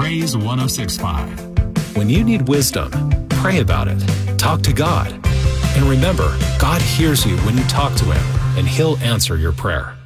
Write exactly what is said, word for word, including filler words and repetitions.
Praise one oh six point five. When you need wisdom, pray about it. Talk to God. And remember, God hears you when you talk to Him, and He'll answer your prayer.